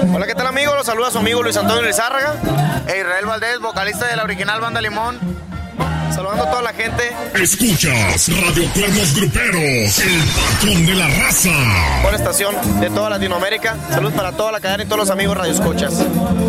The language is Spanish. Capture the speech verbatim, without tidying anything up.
Hola, ¿qué tal, amigos? Los saluda su amigo Luis Antonio Lizárraga e Israel Valdés, vocalista de la original Banda Limón. Saludando a toda la gente. Escuchas Radio Cuernos Gruperos, el patrón de la raza. Por estación de toda Latinoamérica. Salud para toda la cadena y todos los amigos radioescuchas.